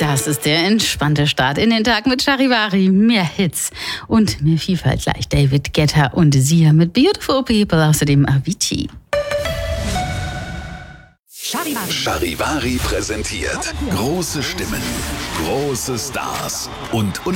Das ist der entspannte Start in den Tag mit Charivari. Mehr Hits und mehr Vielfalt gleich. David Guetta und Sia mit Beautiful People, außerdem Avicii. Charivari präsentiert große Stimmen, große Stars und